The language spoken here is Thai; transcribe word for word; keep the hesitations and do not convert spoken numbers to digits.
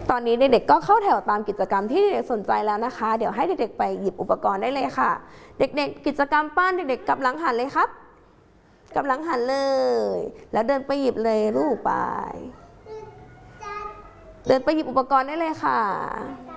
ตอนนี้เด็กๆก็เข้าแถวตามกิจกรรมที่เด็กสนใจแล้วนะคะเดี๋ยวให้เด็กๆไปหยิบอุปกรณ์ได้เลยค่ะเด็กๆกิจกรรมปั้นเด็กๆกลับหลังหันเลยครับกลับหลังหันเลยแล้วเดินไปหยิบเลยลูกไปเดินไปหยิบอุปกรณ์ได้เลยค่ะ